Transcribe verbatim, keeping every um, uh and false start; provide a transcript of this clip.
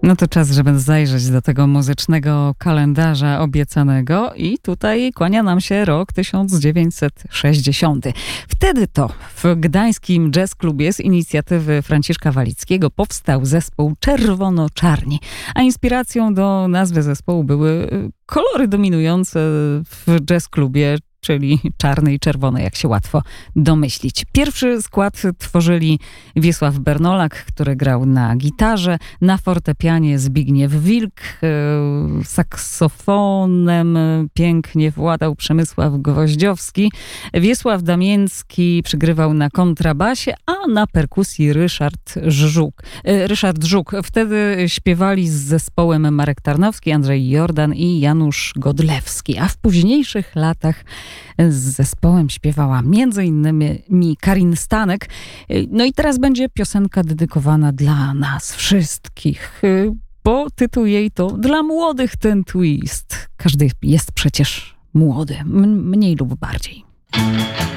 No to czas, żeby zajrzeć do tego muzycznego kalendarza obiecanego i tutaj kłania nam się rok tysiąc dziewięćset sześćdziesiąty. Wtedy to w gdańskim jazz klubie z inicjatywy Franciszka Walickiego powstał zespół Czerwono-Czarni, a inspiracją do nazwy zespołu były kolory dominujące w jazz klubie, czyli czarne i czerwone, jak się łatwo domyślić. Pierwszy skład tworzyli Wiesław Bernolak, który grał na gitarze, na fortepianie Zbigniew Wilk, saksofonem pięknie władał Przemysław Gwoździowski, Wiesław Damięcki przygrywał na kontrabasie, a na perkusji Ryszard Żuk. Ryszard Żuk. Wtedy śpiewali z zespołem Marek Tarnowski, Andrzej Jordan i Janusz Godlewski, a w późniejszych latach z zespołem śpiewała między innymi Karin Stanek. No i teraz będzie piosenka dedykowana dla nas wszystkich, bo tytuł jej to Dla młodych ten twist. Każdy jest przecież młody, m- mniej lub bardziej.